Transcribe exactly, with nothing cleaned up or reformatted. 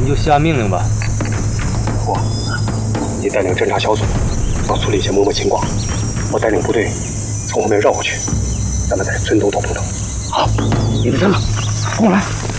就下命令吧。 我，你带领侦察小组到村里先摸摸情况，我带领部队从后面绕过去，咱们在村东头碰头。 好，你的车呢？跟我来。